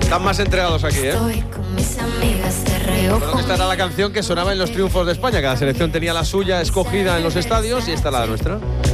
Están más entregados aquí, ¿eh? Estoy con mis amigas de reojo. Creo que esta era la canción que sonaba en los triunfos de España. Cada selección tenía la suya escogida en los estadios y esta la nuestra.